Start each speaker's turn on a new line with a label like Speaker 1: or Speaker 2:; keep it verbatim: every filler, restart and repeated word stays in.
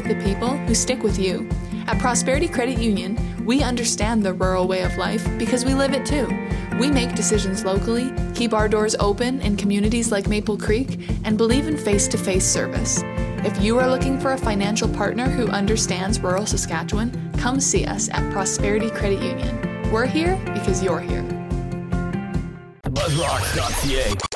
Speaker 1: with the people who stick with you. At Prosperity Credit Union, we understand the rural way of life because we live it too. We make decisions locally, keep our doors open in communities like Maple Creek, and believe in face-to-face service. If you are looking for a financial partner who understands rural Saskatchewan, come see us at Prosperity Credit Union. We're here because you're here.
Speaker 2: Buzzrocks dot c a